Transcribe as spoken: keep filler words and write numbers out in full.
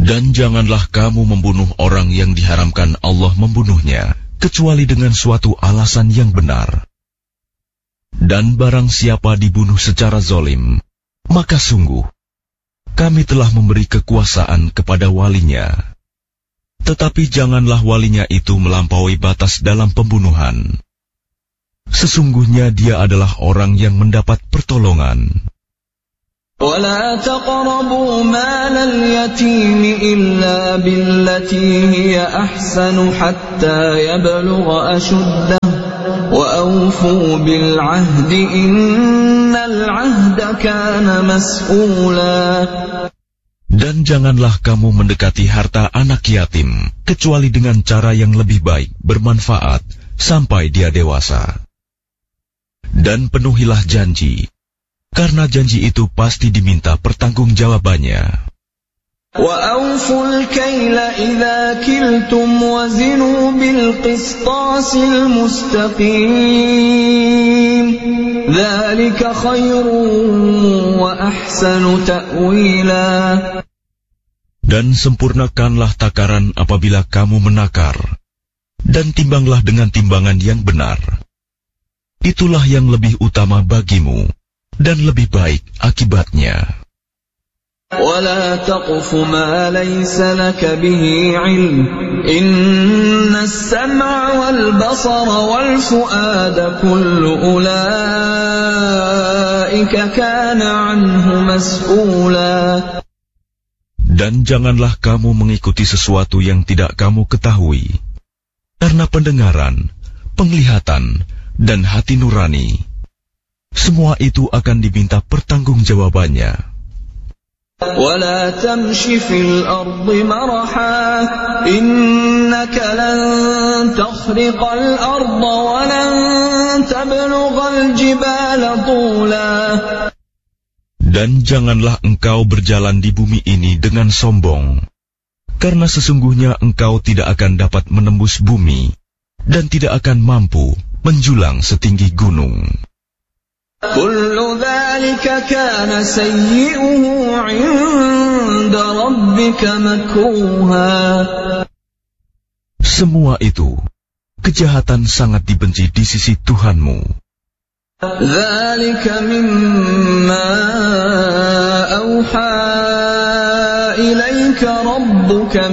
Dan janganlah kamu membunuh orang yang diharamkan Allah membunuhnya, kecuali dengan suatu alasan yang benar. Dan barang siapa dibunuh secara zalim, maka sungguh, kami telah memberi kekuasaan kepada walinya. Tetapi janganlah walinya itu melampaui batas dalam pembunuhan. Sesungguhnya dia adalah orang yang mendapat pertolongan. وَلَا تَقْرَبُوا مَالَ الْيَتِيمِ إِلَّا بِالَّتِي هِيَ أَحْسَنُ حَتَّى يَبْلُغَ أَشُدَّهُ وَأَوْفُوا بِالْعَهْدِ إِنَّ الْعَهْدَ كَانَ مَسْئُولًا. Dan janganlah kamu mendekati harta anak yatim, kecuali dengan cara yang lebih baik, bermanfaat, sampai dia dewasa. Dan penuhilah janji, karena janji itu pasti diminta pertanggungjawabannya. وَأَوْفُوا الْكَيْلَ إِذَا كِلْتُمْ وَزِنُوا بِالْقِسْطَاسِ الْمُسْتَقِيمِ ذَلِكَ خَيْرٌ وَأَحْسَنُ تَأْوِيلًا. Dan sempurnakanlah takaran apabila kamu menakar, dan timbanglah dengan timbangan yang benar. Itulah yang lebih utama bagimu, dan lebih baik akibatnya. وَلَا تَقْفُ مَا لَيْسَ لَكَ بِهِ عِلْمٌ إِنَّ السَّمْعَ وَالْبَصَرَ وَالْفُؤَادَ كُلُّ أُولَئِكَ كَانَ عَنْهُ مَسْئُولًا. Dan janganlah kamu mengikuti sesuatu yang tidak kamu ketahui, karena pendengaran, penglihatan, dan hati nurani, semua itu akan diminta pertanggungjawabannya. وَلَا تَمْشِ فِي الْأَرْضِ مَرَحًا إِنَّكَ لَن تَخْرِقَ الْأَرْضَ وَلَن تَبْلُغَ الْجِبَالَ طُولًا. Dan janganlah engkau berjalan di bumi ini dengan sombong, karena sesungguhnya engkau tidak akan dapat menembus bumi, dan tidak akan mampu menjulang setinggi gunung. كُلُّ ذَلِكَ كَانَ سَيِّئُهُ عِندَ رَبِّكَ مَكْرُوهًا. Semua itu, kejahatan sangat dibenci di sisi Tuhanmu. ذَلِكَ مِمَّا أَوْحَى إِلَيْكَ رَبُّكَ